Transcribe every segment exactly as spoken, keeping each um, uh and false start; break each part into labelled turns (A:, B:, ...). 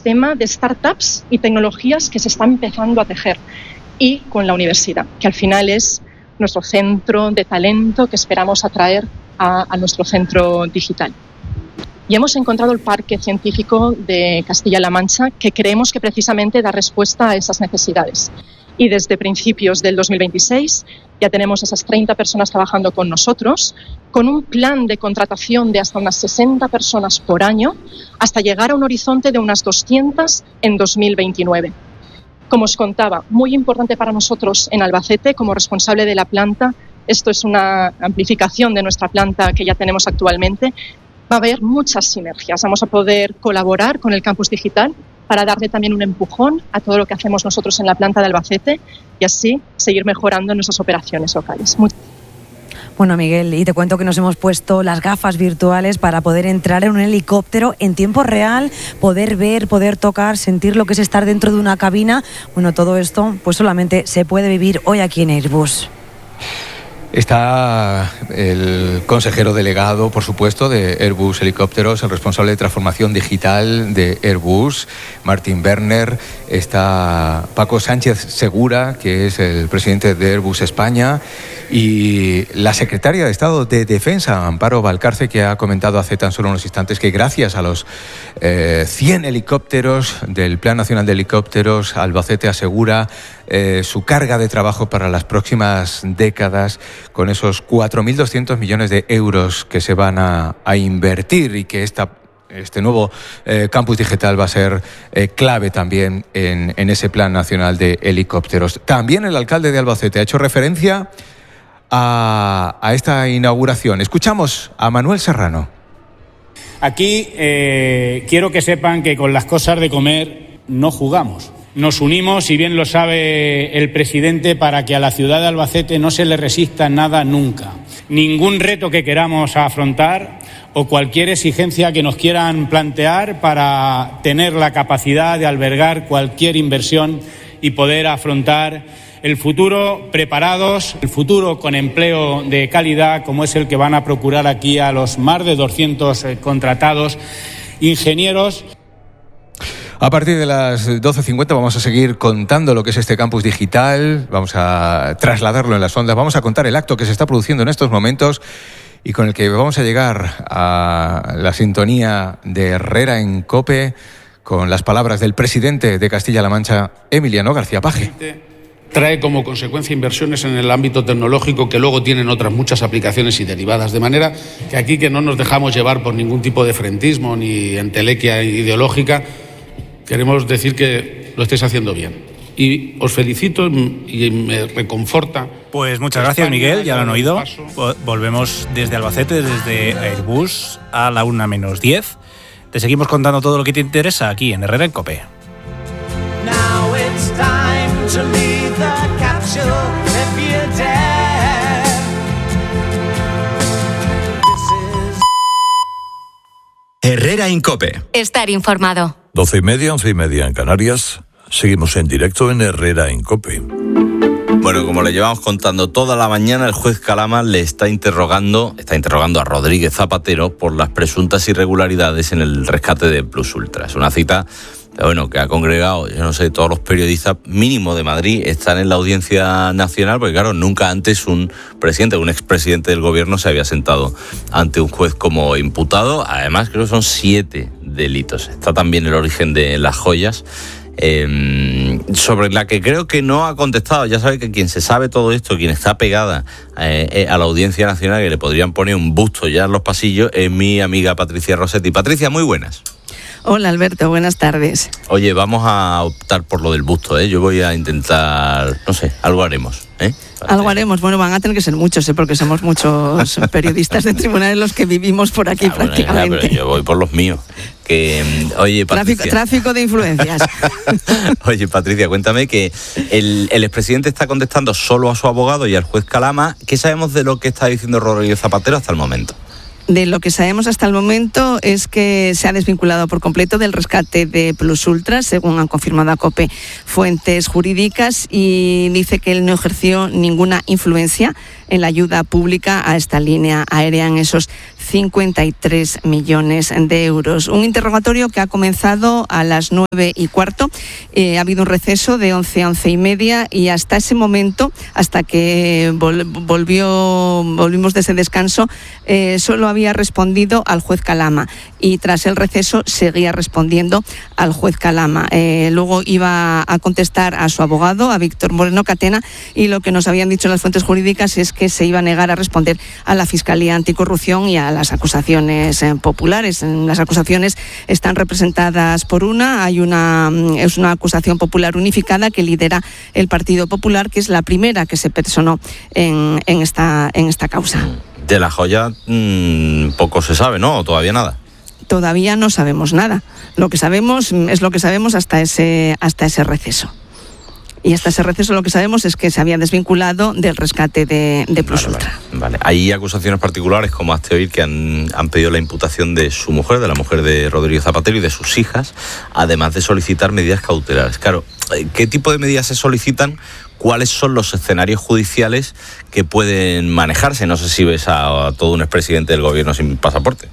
A: ecosistema de startups y tecnologías que se está empezando a tejer, y con la universidad, que al final es nuestro centro de talento que esperamos atraer a, a nuestro centro digital. Y hemos encontrado el Parque Científico de Castilla-La Mancha, que creemos que precisamente da respuesta a esas necesidades. Y desde principios del dos mil veintiséis ya tenemos esas treinta personas trabajando con nosotros, con un plan de contratación de hasta unas sesenta personas por año, hasta llegar a un horizonte de unas doscientas en dos mil veintinueve. Como os contaba, muy importante para nosotros en Albacete, como responsable de la planta, esto es una amplificación de nuestra planta que ya tenemos actualmente, va a haber muchas sinergias. Vamos a poder colaborar con el campus digital para darle también un empujón a todo lo que hacemos nosotros en la planta de Albacete y así seguir mejorando nuestras operaciones locales. Muy
B: Bueno, Miguel, y te cuento que nos hemos puesto las gafas virtuales para poder entrar en un helicóptero en tiempo real, poder ver, poder tocar, sentir lo que es estar dentro de una cabina. Bueno, todo esto pues solamente se puede vivir hoy aquí en Airbus.
C: Está el consejero delegado, por supuesto, de Airbus Helicópteros, el responsable de transformación digital de Airbus, Martin Werner. Está Paco Sánchez Segura, que es el presidente de Airbus España, y la secretaria de Estado de Defensa, Amparo Valcarce, que ha comentado hace tan solo unos instantes que gracias a los eh, cien helicópteros del Plan Nacional de Helicópteros, Albacete asegura eh, su carga de trabajo para las próximas décadas, con esos cuatro mil doscientos millones de euros que se van a, a invertir, y que esta Este nuevo eh, campus digital va a ser eh, clave también en, en ese Plan Nacional de Helicópteros. También el alcalde de Albacete ha hecho referencia a, a esta inauguración. Escuchamos a Manuel Serrano.
D: Aquí eh, quiero que sepan que con las cosas de comer no jugamos. Nos unimos, y bien lo sabe el presidente, para que a la ciudad de Albacete no se le resista nada nunca. Ningún reto que queramos afrontar o cualquier exigencia que nos quieran plantear para tener la capacidad de albergar cualquier inversión y poder afrontar el futuro preparados, el futuro con empleo de calidad, como es el que van a procurar aquí a los más de doscientos contratados ingenieros.
C: A partir de las doce cincuenta vamos a seguir contando lo que es este campus digital, vamos a trasladarlo en las ondas, vamos a contar el acto que se está produciendo en estos momentos y con el que vamos a llegar a la sintonía de Herrera en COPE con las palabras del presidente de Castilla-La Mancha, Emiliano García Paje.
E: Trae como consecuencia inversiones en el ámbito tecnológico que luego tienen otras muchas aplicaciones y derivadas, de manera que aquí que no nos dejamos llevar por ningún tipo de frentismo ni entelequia ideológica, queremos decir que lo estáis haciendo bien. Y os felicito y me reconforta.
F: Pues muchas gracias, Miguel, ya lo han oído. Volvemos desde Albacete, desde Airbus, a la una menos diez. Te seguimos contando todo lo que te interesa aquí en Herrera en COPE.
G: Now it's time to leave the capsule if you dare. This is...
H: Herrera en COPE.
I: Estar informado.
J: Doce y media, once y media en Canarias. Seguimos en directo en Herrera en COPE.
H: Bueno, como le llevamos contando toda la mañana, el juez Calama le está interrogando, está interrogando a Rodríguez Zapatero por las presuntas irregularidades en el rescate de Plus Ultra. Es una cita, bueno, que ha congregado, yo no sé, todos los periodistas mínimo de Madrid están en la Audiencia Nacional, porque claro, nunca antes un presidente, un expresidente del gobierno se había sentado ante un juez como imputado. Además, creo que son siete delitos. Está también el origen de las joyas, Eh, sobre la que creo que no ha contestado. Ya sabe que quien se sabe todo esto, quien está pegada eh, a la Audiencia Nacional, que le podrían poner un busto ya en los pasillos, es mi amiga Patricia Rossetti. Patricia, muy buenas.
K: Hola Alberto, buenas tardes.
H: Oye, vamos a optar por lo del busto, ¿eh? Yo voy a intentar, no sé, algo haremos, ¿eh?
K: Algo haremos, bueno, van a tener que ser muchos, ¿eh? Porque somos muchos periodistas de tribunales los que vivimos por aquí ah, prácticamente.
H: Bueno, ya, pero yo voy por los míos. Que, oye, Patricia.
K: Tráfico, tráfico de influencias.
H: Oye, Patricia, cuéntame que el, el expresidente está contestando solo a su abogado y al juez Calama. ¿Qué sabemos de lo que está diciendo Rodríguez Zapatero hasta el momento?
K: De lo que sabemos hasta el momento es que se ha desvinculado por completo del rescate de Plus Ultra, según han confirmado a COPE fuentes jurídicas, y dice que él no ejerció ninguna influencia en la ayuda pública a esta línea aérea en esos cincuenta y tres millones de euros. Un interrogatorio que ha comenzado a las nueve y cuarto. Eh, ha habido un receso de once a once y media y hasta ese momento, hasta que vol- volvió, volvimos de ese descanso, eh, solo había respondido al juez Calama y tras el receso seguía respondiendo al juez Calama. Eh, luego iba a contestar a su abogado, a Víctor Moreno Catena, y lo que nos habían dicho las fuentes jurídicas es que se iba a negar a responder a la Fiscalía Anticorrupción y a las acusaciones eh, populares. Las acusaciones están representadas por una, hay una, es una acusación popular unificada que lidera el Partido Popular, que es la primera que se personó en, en, esta, en esta causa.
H: De La Joya mmm, poco se sabe, ¿no? ¿O todavía nada?
K: Todavía no sabemos nada. Lo que sabemos es lo que sabemos hasta ese, hasta ese receso. Y hasta ese receso lo que sabemos es que se había desvinculado del rescate de, de Plus
H: vale,
K: Ultra.
H: Vale, vale. Hay acusaciones particulares, como hazte oír, que han, han pedido la imputación de su mujer, de la mujer de Rodríguez Zapatero y de sus hijas, además de solicitar medidas cautelares. Claro, ¿qué tipo de medidas se solicitan? ¿Cuáles son los escenarios judiciales que pueden manejarse? No sé si ves a, a todo un expresidente del gobierno sin pasaporte.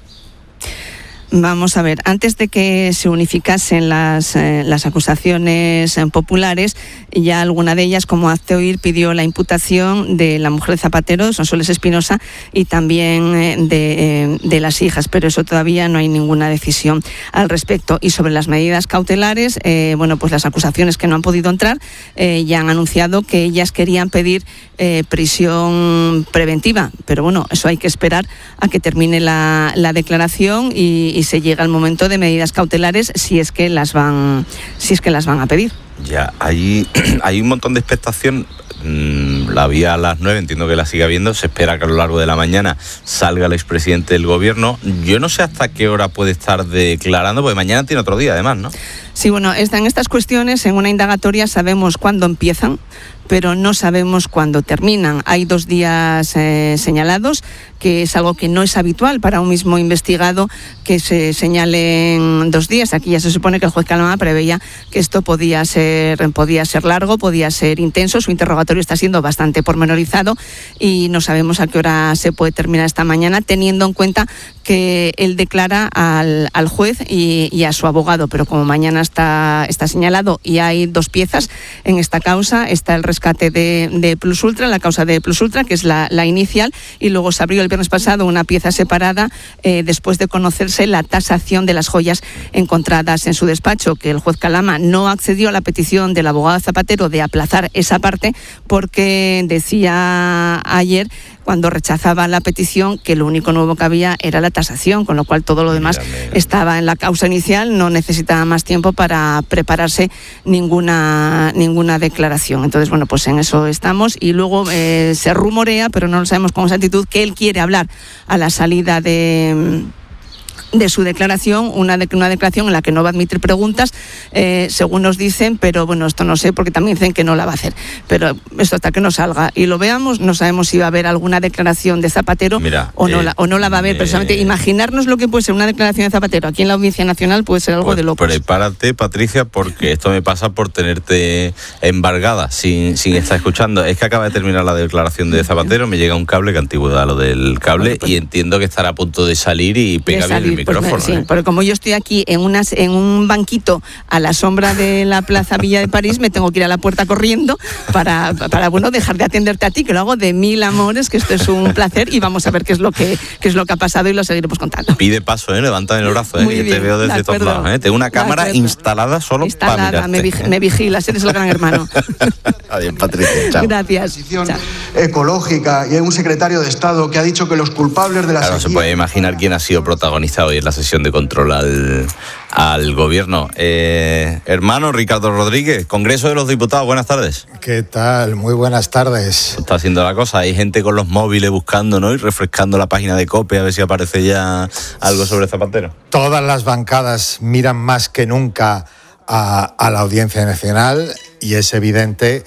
K: Vamos a ver, antes de que se unificasen las, eh, las acusaciones eh, populares, ya alguna de ellas, como hazte oír, pidió la imputación de la mujer de Zapatero, de Sonsoles Espinosa, y también eh, de, eh, de las hijas, pero eso todavía no hay ninguna decisión al respecto. Y sobre las medidas cautelares, eh, bueno, pues las acusaciones que no han podido entrar eh, ya han anunciado que ellas querían pedir eh, prisión preventiva, pero bueno, eso hay que esperar a que termine la, la declaración y y se llega al momento de medidas cautelares si es que las van si es que las van a pedir.
H: Ya, hay, hay un montón de expectación. La había a las nueve, entiendo que la siga viendo. Se espera que a lo largo de la mañana salga el expresidente del gobierno. Yo no sé hasta qué hora puede estar declarando, porque mañana tiene otro día además, ¿no?
K: Sí, bueno, están estas cuestiones en una indagatoria, sabemos cuándo empiezan, pero no sabemos cuándo terminan. Hay dos días eh, señalados, que es algo que no es habitual para un mismo investigado que se señalen dos días. Aquí ya se supone que el juez Calama preveía que esto podía ser, podía ser largo, podía ser intenso. Su interrogatorio está siendo bastante pormenorizado y no sabemos a qué hora se puede terminar esta mañana, teniendo en cuenta que él declara al, al juez y, y a su abogado, pero como mañana está, está señalado y hay dos piezas en esta causa, está el rescate de, de Plus Ultra, la causa de Plus Ultra, que es la, la inicial, y luego se abrió el viernes pasado una pieza separada eh, después de conocerse la tasación de las joyas encontradas en su despacho, que el juez Calama no accedió a la petición del abogado Zapatero de aplazar esa parte porque decía ayer, cuando rechazaba la petición, que lo único nuevo que había era la tasación, con lo cual todo lo demás estaba en la causa inicial, no necesitaba más tiempo para prepararse ninguna ninguna declaración. Entonces, bueno, pues en eso estamos y luego eh, se rumorea, pero no lo sabemos con exactitud, que él quiere hablar a la salida de... de su declaración, una, de, una declaración en la que no va a admitir preguntas, eh, según nos dicen, pero bueno, esto no sé, porque también dicen que no la va a hacer. Pero esto hasta que no salga y lo veamos, no sabemos si va a haber alguna declaración de Zapatero
H: Mira,
K: o, no
H: eh,
K: la, o no la va a haber.
H: eh,
K: Pero solamente imaginarnos lo que puede ser una declaración de Zapatero aquí en la Audiencia Nacional puede ser algo
H: pues
K: de locos.
H: Prepárate, Patricia, porque esto me pasa por tenerte embargada sin, sin estar escuchando. Es que acaba de terminar la declaración de Zapatero, me llega un cable, que antigüedad lo del cable, bueno, pues, y entiendo que estará a punto de salir y pega bien el micrófono.
K: Pues, sí,
H: ¿eh?
K: porque como yo estoy aquí en, unas, en un banquito a la sombra de la Plaza Villa de París, me tengo que ir a la puerta corriendo para, para bueno, dejar de atenderte a ti, que lo hago de mil amores, que esto es un placer y vamos a ver qué es lo que, qué es lo que ha pasado y lo seguiremos contando.
H: Pide paso, ¿eh? Levántame el brazo, ¿eh? Que te veo desde todos lados, ¿eh? Tengo una cámara instalada solo
K: instalada,
H: para
K: mirarte. Me, vig- me vigilas, eres el gran hermano.
H: Adiós, Patricia, chao.
K: Gracias.
I: Chao. Ecológica y hay un secretario de Estado que ha dicho que los culpables de la
H: Claro,
I: sequía...
H: se puede imaginar quién ha sido protagonista hoy en la sesión de control al, al gobierno. Eh, hermano Ricardo Rodríguez, Congreso de los Diputados, buenas tardes.
L: ¿Qué tal? Muy buenas tardes.
H: ¿Cómo está haciendo la cosa? Hay gente con los móviles buscando, ¿no? Y refrescando la página de COPE a ver si aparece ya algo sobre Zapatero.
L: Todas las bancadas miran más que nunca a, a la Audiencia Nacional y es evidente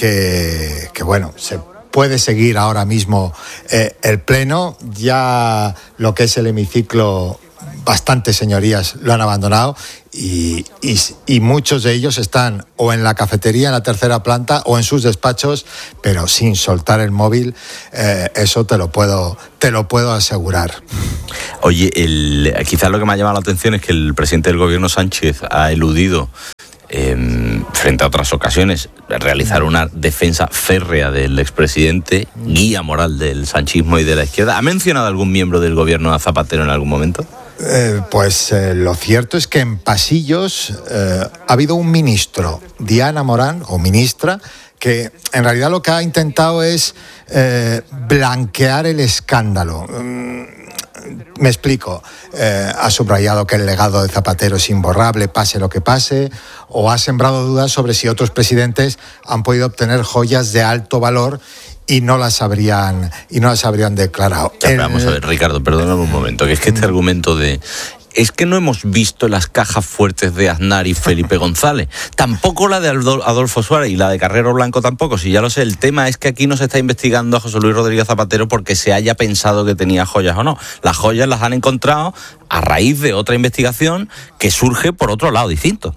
L: que, que bueno, se puede seguir ahora mismo eh, el Pleno. Ya lo que es el hemiciclo bastantes señorías lo han abandonado y, y, y muchos de ellos están o en la cafetería en la tercera planta o en sus despachos, pero sin soltar el móvil. Eh, eso te lo puedo te lo puedo asegurar.
H: Oye, el, quizás lo que me ha llamado la atención es que el presidente del gobierno, Sánchez, ha eludido Eh, frente a otras ocasiones, realizar una defensa férrea del expresidente, guía moral del sanchismo y de la izquierda. ¿Ha mencionado algún miembro del gobierno a Zapatero en algún momento?
L: Eh, pues eh, lo cierto es que en Pasillos eh, ha habido un ministro, Diana Morán, o ministra, que en realidad lo que ha intentado es eh, blanquear el escándalo. Mm, Me explico, eh, ha subrayado que el legado de Zapatero es imborrable, pase lo que pase, o ha sembrado dudas sobre si otros presidentes han podido obtener joyas de alto valor y no las habrían, y no las habrían declarado.
H: Ya, el... Vamos a ver, Ricardo, perdóname un momento, que es que este argumento de... Es que no hemos visto las cajas fuertes de Aznar y Felipe González. Tampoco la de Adolfo Suárez y la de Carrero Blanco tampoco, si ya lo sé. El tema es que aquí no se está investigando a José Luis Rodríguez Zapatero porque se haya pensado que tenía joyas o no. Las joyas las han encontrado a raíz de otra investigación que surge por otro lado distinto.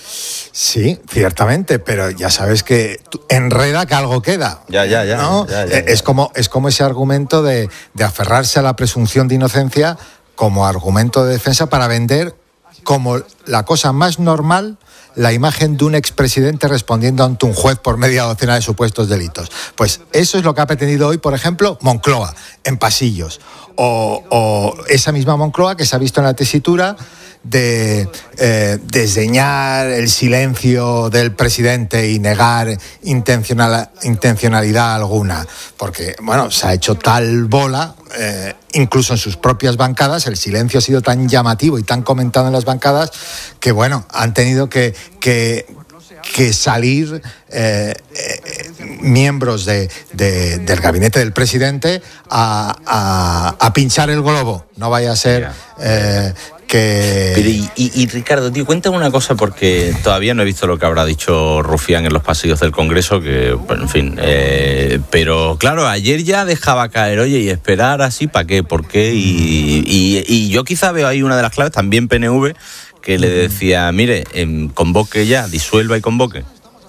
L: Sí, ciertamente, pero ya sabes que enreda que algo queda.
H: Ya, ya, ya.
L: ¿No?
H: ya, ya, ya.
L: Es como, es como ese argumento de, de aferrarse a la presunción de inocencia como argumento de defensa para vender como la cosa más normal la imagen de un expresidente respondiendo ante un juez por media docena de supuestos delitos. Pues eso es lo que ha pretendido hoy, por ejemplo, Moncloa, en Pasillos. O, o esa misma Moncloa que se ha visto en la tesitura de eh, desdeñar el silencio del presidente y negar intencional, intencionalidad alguna. Porque, bueno, se ha hecho tal bola, eh, incluso en sus propias bancadas, el silencio ha sido tan llamativo y tan comentado en las bancadas que, bueno, han tenido que... que que salir eh, eh, miembros de, de, del gabinete del presidente a, a, a pinchar el globo. No vaya a ser eh, que...
H: Pero y, y, y Ricardo, tío, cuéntame una cosa, porque todavía no he visto lo que habrá dicho Rufián en los pasillos del Congreso, que, bueno, en fin, eh, pero claro, ayer ya dejaba caer, oye, y esperar así, ¿para qué? ¿Por qué? Y, y, y yo quizá veo ahí una de las claves, también P N V, que le decía, mire, eh, convoque ya, disuelva y convoque.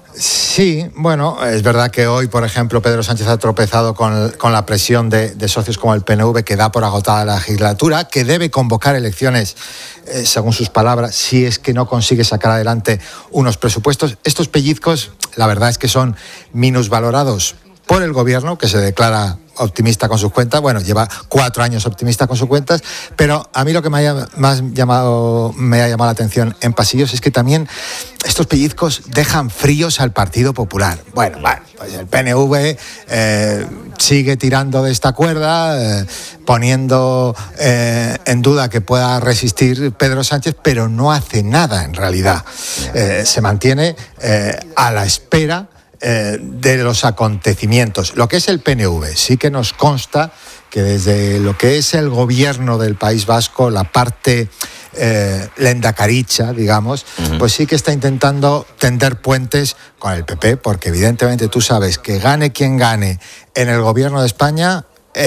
L: Sí, bueno, es verdad que hoy, por ejemplo, Pedro Sánchez ha tropezado con, con la presión de, de socios como el P N V, que da por agotada la legislatura, que debe convocar elecciones, eh, según sus palabras, si es que no consigue sacar adelante unos presupuestos. Estos pellizcos, la verdad es que son minusvalorados por el gobierno, que se declara optimista con sus cuentas. Bueno, lleva cuatro años optimista con sus cuentas, pero a mí lo que me ha más llamado, me ha llamado la atención en Pasillos es que también estos pellizcos dejan fríos al Partido Popular. Bueno, bueno, pues el P N V eh, sigue tirando de esta cuerda, eh, poniendo eh, en duda que pueda resistir Pedro Sánchez, pero no hace nada en realidad. Eh, se mantiene eh, a la espera de los acontecimientos. Lo que es el P N V, sí que nos consta que desde lo que es el gobierno del País Vasco, la parte eh, lendakaricha, digamos, uh-huh. pues sí que está intentando tender puentes con el P P, porque evidentemente tú sabes que gane quien gane en el gobierno de España,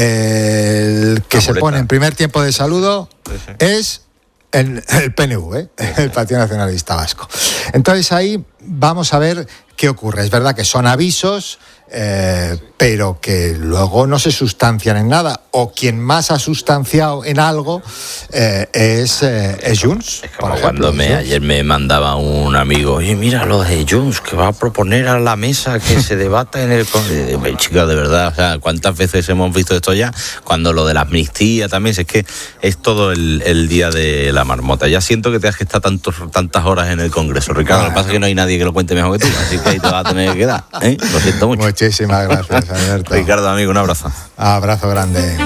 L: eh, el que se pone en primer tiempo de saludo sí, sí. es el, el P N V, ¿eh? el Partido Nacionalista Vasco. Entonces ahí vamos a ver qué ocurre. Es verdad que son avisos, eh, pero que luego no se sustancian en nada. O quien más ha sustanciado en algo eh, es, eh, es Junts.
H: Es como cuando me, ayer me mandaba un amigo, oye, mira lo de Junts, que va a proponer a la mesa que se debata en el... Chicos, de verdad, o sea, ¿cuántas veces hemos visto esto ya? Cuando lo de la amnistía también, si es que es todo el, el día de la marmota. Ya siento que te has que estar tantos, tantas horas en el Congreso, Ricardo. Bueno. Lo que pasa es que no hay nadie que lo cuente mejor que tú, así que ahí te vas a tener que quedar, ¿eh? Lo siento mucho.
L: Muchísimas gracias, Alberto.
H: Ricardo, amigo, un abrazo.
L: Abrazo grande.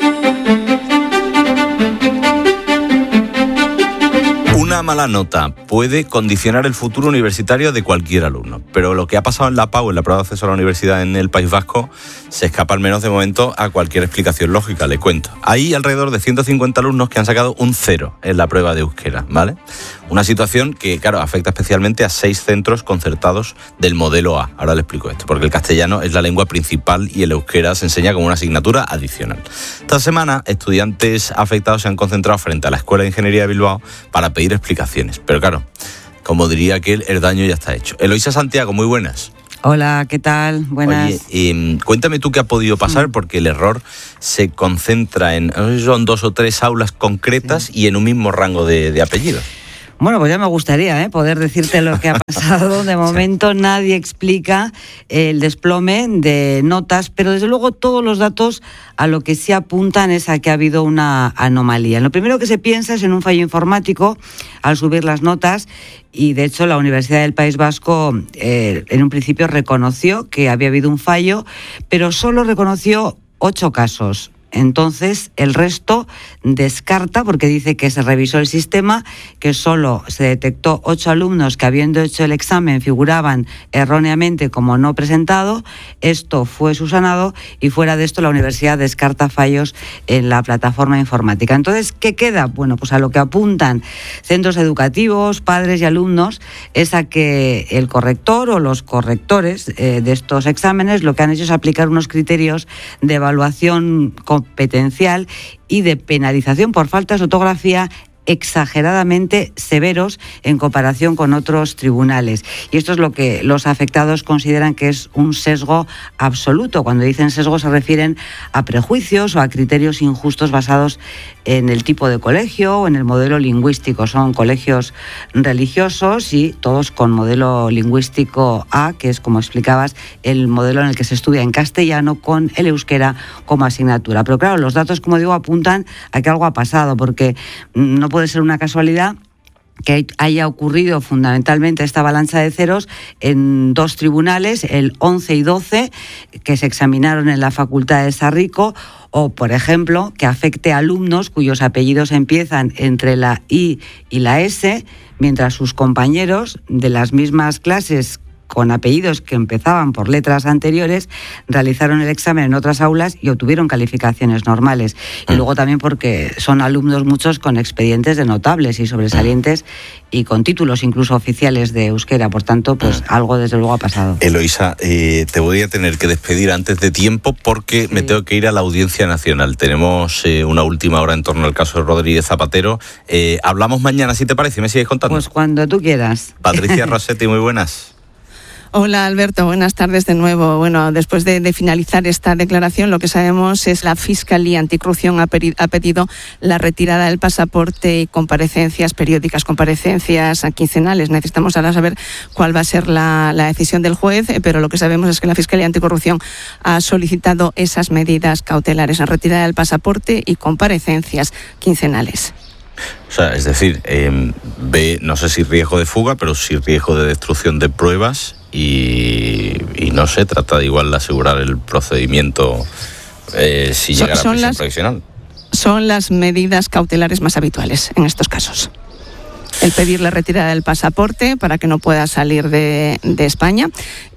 H: Una mala nota puede condicionar el futuro universitario de cualquier alumno, pero lo que ha pasado en la P A U, en la prueba de acceso a la universidad en el País Vasco, se escapa al menos de momento a cualquier explicación lógica, le cuento. Hay alrededor de ciento cincuenta alumnos que han sacado un cero en la prueba de euskera, ¿vale? Una situación que, claro, afecta especialmente a seis centros concertados del modelo A. Ahora le explico esto, porque el castellano es la lengua principal y el euskera se enseña como una asignatura adicional. Esta semana, estudiantes afectados se han concentrado frente a la Escuela de Ingeniería de Bilbao para pedir explicaciones. Pero claro, como diría aquel, el daño ya está hecho. Eloísa Santiago, muy buenas.
M: Hola, ¿qué tal? Buenas.
H: Oye, eh, cuéntame tú qué ha podido pasar, porque el error se concentra en, no sé si son dos o tres aulas concretas y en un mismo rango de, de apellidos.
M: Bueno, pues ya me gustaría ¿eh? poder decirte lo que ha pasado. De momento nadie explica el desplome de notas, pero desde luego todos los datos a lo que sí apuntan es a que ha habido una anomalía. Lo primero que se piensa es en un fallo informático al subir las notas, y de hecho la Universidad del País Vasco eh, en un principio reconoció que había habido un fallo, pero solo reconoció ocho casos. Entonces, el resto descarta, porque dice que se revisó el sistema, que solo se detectó ocho alumnos que, habiendo hecho el examen, figuraban erróneamente como no presentado. Esto fue subsanado y fuera de esto la universidad descarta fallos en la plataforma informática. Entonces, ¿qué queda? Bueno, pues a lo que apuntan centros educativos, padres y alumnos, es a que el corrector o los correctores eh, de estos exámenes lo que han hecho es aplicar unos criterios de evaluación competencial y de penalización por faltas de ortografía exageradamente severos en comparación con otros tribunales. Y esto es lo que los afectados consideran que es un sesgo absoluto. Cuando dicen sesgo se refieren a prejuicios o a criterios injustos basados en el tipo de colegio o en el modelo lingüístico. Son colegios religiosos y todos con modelo lingüístico A, que es, como explicabas, el modelo en el que se estudia en castellano con el euskera como asignatura. Pero claro, los datos, como digo, apuntan a que algo ha pasado, porque no puede ser una casualidad que haya ocurrido fundamentalmente esta avalancha de ceros en dos tribunales, el once y doce, que se examinaron en la Facultad de Sarrico, o, por ejemplo, que afecte a alumnos cuyos apellidos empiezan entre la I y la S, mientras sus compañeros de las mismas clases con apellidos que empezaban por letras anteriores, realizaron el examen en otras aulas y obtuvieron calificaciones normales. Y luego también porque son alumnos muchos con expedientes de notables y sobresalientes y con títulos incluso oficiales de euskera. Por tanto, pues algo desde luego ha pasado.
H: Eloísa, eh, te voy a tener que despedir antes de tiempo porque sí. me tengo que ir a la Audiencia Nacional. Tenemos eh, una última hora en torno al caso de Rodríguez Zapatero. Eh, hablamos mañana, si te parece, me sigues contando.
M: Pues cuando tú quieras.
H: Patricia Rossetti, muy buenas.
K: Hola Alberto, buenas tardes de nuevo. Bueno, después de, de finalizar esta declaración, lo que sabemos es que la Fiscalía Anticorrupción ha, peri- ha pedido la retirada del pasaporte y comparecencias periódicas, comparecencias quincenales. Necesitamos ahora saber cuál va a ser la, la decisión del juez, pero lo que sabemos es que la Fiscalía Anticorrupción ha solicitado esas medidas cautelares, la retirada del pasaporte y comparecencias quincenales.
H: O sea, es decir, eh, ve, no sé si riesgo de fuga, pero sí riesgo de destrucción de pruebas y, y no sé, trata de igual de asegurar el procedimiento eh, si llega a la prisión las, provisional.
K: Son las medidas cautelares más habituales en estos casos. El pedir la retirada del pasaporte para que no pueda salir de, de España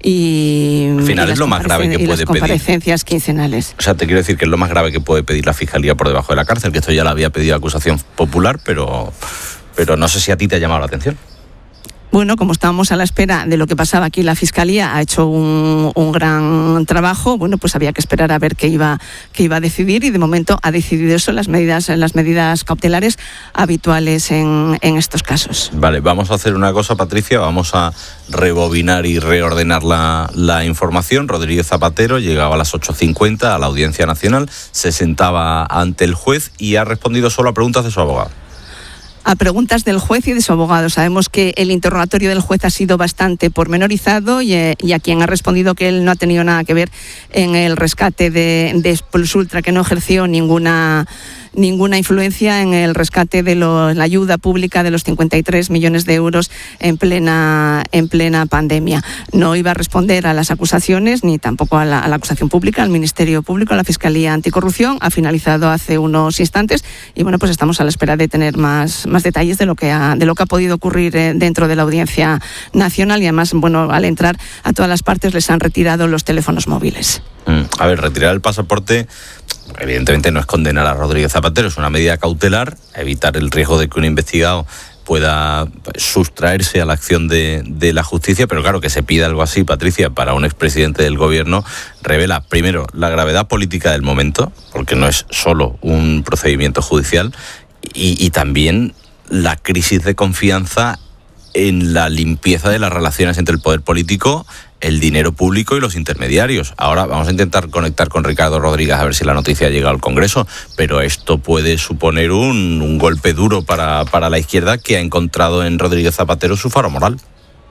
K: y,
H: al final
K: y
H: es lo más grave que
K: y
H: puede
K: las comparecencias pedir. quincenales.
H: O sea, te quiero decir que es lo más grave que puede pedir la Fiscalía por debajo de la cárcel, que esto ya lo había pedido acusación popular, pero, pero no sé si a ti te ha llamado la atención.
K: Bueno, como estábamos a la espera de lo que pasaba aquí, la Fiscalía ha hecho un, un gran trabajo. Bueno, pues había que esperar a ver qué iba, qué iba a decidir y de momento ha decidido eso, las medidas, las medidas cautelares habituales en, en estos casos.
H: Vale, vamos a hacer una cosa, Patricia, vamos a rebobinar y reordenar la, la información. Rodríguez Zapatero llegaba a las ocho cincuenta a la Audiencia Nacional, se sentaba ante el juez y ha respondido solo a preguntas de su abogado.
K: A preguntas del juez y de su abogado. Sabemos que el interrogatorio del juez ha sido bastante pormenorizado y, eh, y a quien ha respondido que él no ha tenido nada que ver en el rescate de, de Plus Ultra, que no ejerció ninguna ninguna influencia en el rescate de lo, la ayuda pública de los cincuenta y tres millones de euros en plena en plena pandemia. No iba a responder a las acusaciones ni tampoco a la, a la acusación pública, al Ministerio Público, a la Fiscalía Anticorrupción. Ha finalizado hace unos instantes y bueno, pues estamos a la espera de tener más, más detalles de lo que ha, de lo que ha podido ocurrir eh, dentro de la Audiencia Nacional y además, bueno, al entrar a todas las partes les han retirado los teléfonos móviles.
H: A ver, retirar el pasaporte evidentemente no es condenar a Rodríguez Zapatero, es una medida cautelar, evitar el riesgo de que un investigado pueda sustraerse a la acción de, de la justicia, pero claro, que se pida algo así, Patricia, para un expresidente del gobierno, revela primero la gravedad política del momento, porque no es solo un procedimiento judicial, y, y también la crisis de confianza en la limpieza de las relaciones entre el poder político, el dinero público y los intermediarios. Ahora vamos a intentar conectar con Ricardo Rodríguez a ver si la noticia ha llegado al Congreso, pero esto puede suponer un, un golpe duro para, para la izquierda, que ha encontrado en Rodríguez Zapatero su faro moral.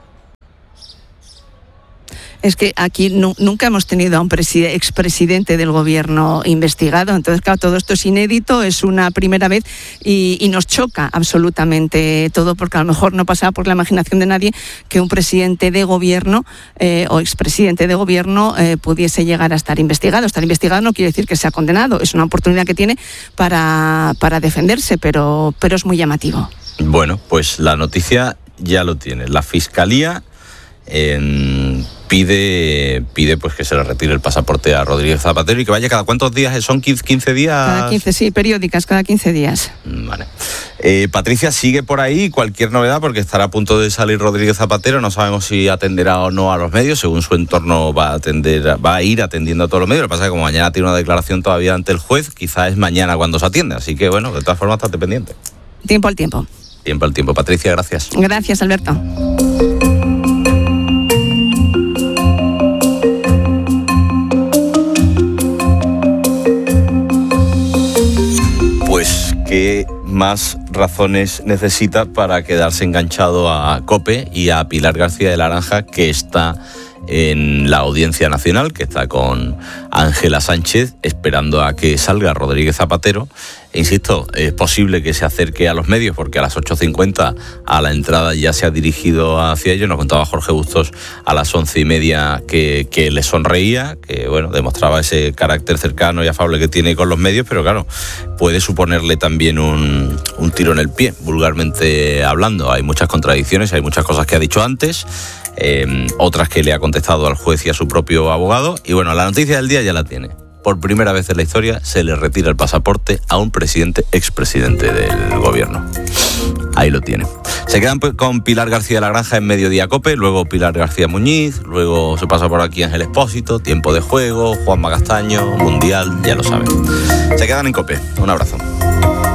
K: Es que aquí nu- nunca hemos tenido a un preside- expresidente del gobierno investigado, entonces claro, todo esto es inédito, es una primera vez y, y nos choca absolutamente todo, porque a lo mejor no pasaba por la imaginación de nadie que un presidente de gobierno eh, o expresidente de gobierno eh, pudiese llegar a estar investigado. Estar investigado no quiere decir que sea condenado, es una oportunidad que tiene para, para defenderse, pero, pero es muy llamativo.
H: Bueno, pues la noticia ya lo tiene. La Fiscalía eh, pide pide pues que se le retire el pasaporte a Rodríguez Zapatero y que vaya cada cuántos días, son quince días.
K: Cada quince, sí, periódicas, cada quince días.
H: Vale. Eh, Patricia sigue por ahí, cualquier novedad, porque estará a punto de salir Rodríguez Zapatero, no sabemos si atenderá o no a los medios, según su entorno va a atender, va a ir atendiendo a todos los medios. Lo que pasa es que como mañana tiene una declaración todavía ante el juez, quizás es mañana cuando se atiende, así que bueno, de todas formas estate pendiente.
K: Tiempo al tiempo.
H: Tiempo al tiempo. Patricia, gracias.
K: Gracias, Alberto.
H: Pues, ¿qué más razones necesita para quedarse enganchado a COPE y a Pilar García de la Granja, que está en la Audiencia Nacional, que está con Ángela Sánchez, esperando a que salga Rodríguez Zapatero? E insisto, es posible que se acerque a los medios, porque a las ocho cincuenta a la entrada ya se ha dirigido hacia ellos. Nos contaba Jorge Bustos a las once y media que, que le sonreía, que bueno, demostraba ese carácter cercano y afable que tiene con los medios, pero claro, puede suponerle también un, un tiro en el pie, vulgarmente hablando. Hay muchas contradicciones, hay muchas cosas que ha dicho antes, eh, otras que le ha contestado al juez y a su propio abogado, y bueno, la noticia del día ya la tiene. Por primera vez en la historia se le retira el pasaporte a un presidente, expresidente del gobierno. Ahí lo tiene. Se quedan con Pilar García de la Granja en Mediodía COPE, luego Pilar García Muñiz, luego se pasa por aquí Ángel Expósito, Tiempo de Juego, Juanma Castaño, Mundial, ya lo saben. Se quedan en COPE. Un abrazo.